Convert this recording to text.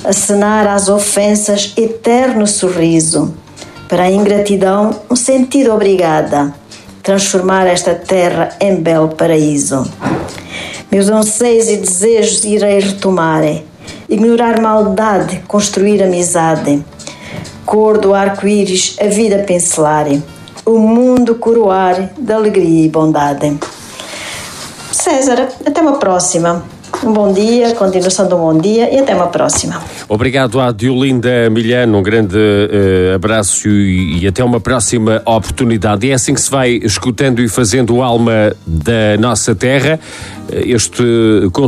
acenar às ofensas eterno sorriso, para a ingratidão um sentido obrigada, transformar esta terra em belo paraíso. Meus anseios e desejos irei retomar, ignorar maldade, construir amizade, cor do arco-íris a vida pincelar, o mundo coroar de alegria e bondade. César, até uma próxima. Um bom dia, continuação de um bom dia e até uma próxima. Obrigado à Diolinda Milhano, um grande abraço e até uma próxima oportunidade. E é assim que se vai escutando e fazendo alma da nossa terra. Este